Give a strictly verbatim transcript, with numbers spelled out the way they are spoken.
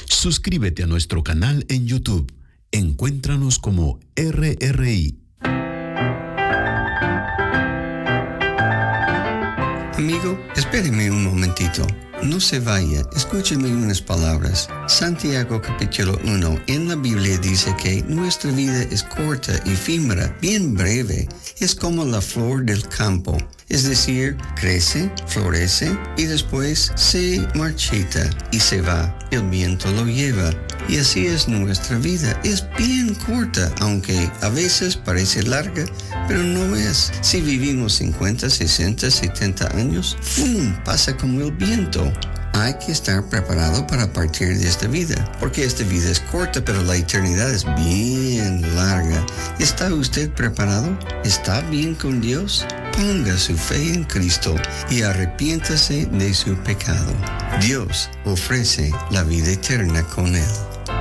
Suscríbete a nuestro canal en YouTube. Encuéntranos como R R I. Amigo, espéreme un momentito. No se vaya, escúcheme unas palabras. Santiago capítulo uno en la Biblia dice que nuestra vida es corta, efímera, bien breve. Es como la flor del campo. Es decir, crece, florece y después se marchita y se va. El viento lo lleva. Y así es nuestra vida. Es bien corta, aunque a veces parece larga, pero no es. Si vivimos cincuenta, sesenta, setenta años, ¡fum!, pasa como el viento. Hay que estar preparado para partir de esta vida, porque esta vida es corta, pero la eternidad es bien larga. ¿Está usted preparado? ¿Está bien con Dios? Ponga su fe en Cristo y arrepiéntase de su pecado. Dios ofrece la vida eterna con Él.